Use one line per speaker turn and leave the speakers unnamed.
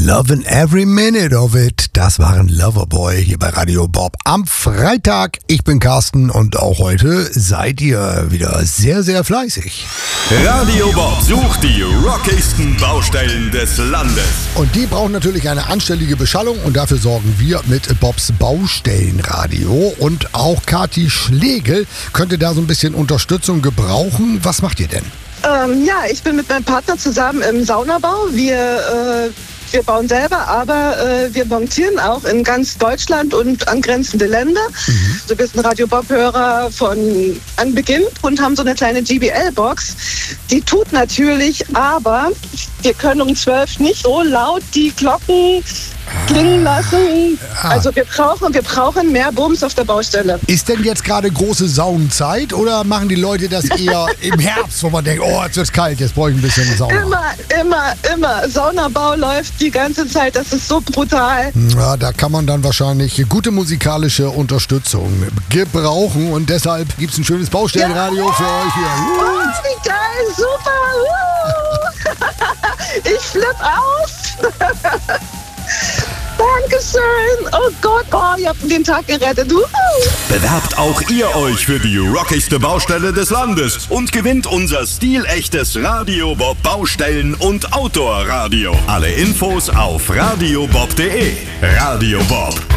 Lovin' every minute of it. Das waren Loverboy hier bei Radio Bob am Freitag. Ich bin Carsten und auch heute seid ihr wieder sehr, sehr fleißig.
Radio Bob sucht die rockigsten Baustellen des Landes.
Und die brauchen natürlich eine anständige Beschallung und dafür sorgen wir mit Bobs Baustellenradio. Und auch Kathi Schlegel könnte da so ein bisschen Unterstützung gebrauchen. Was macht ihr denn?
Ja, ich bin mit meinem Partner zusammen im Saunabau. Wir bauen selber, aber wir montieren auch in ganz Deutschland und angrenzende Länder. So, wir sind Radio Bob-Hörer von Anbeginn und haben so eine kleine GBL-Box. Die tut natürlich, aber wir können um 12 nicht so laut die Glocken klingen lassen. Also wir brauchen mehr Bums auf der Baustelle.
Ist denn jetzt gerade große Saunenzeit oder machen die Leute das eher im Herbst, wo man denkt, oh, jetzt wird's kalt, jetzt brauche ich ein bisschen Sauna?
Immer. Saunabau läuft die ganze Zeit, das ist so brutal.
Ja, da kann man dann wahrscheinlich gute musikalische Unterstützung gebrauchen und deshalb gibt's ein schönes Baustellenradio für euch hier.
Oh, wie geil, super. Ich flipp aus. Dankeschön. Oh Gott, ihr habt den Tag gerettet.
Bewerbt auch ihr euch für die rockigste Baustelle des Landes und gewinnt unser stilechtes Radio Bob Baustellen- und Outdoor-Radio. Alle Infos auf radiobob.de. Radio Bob.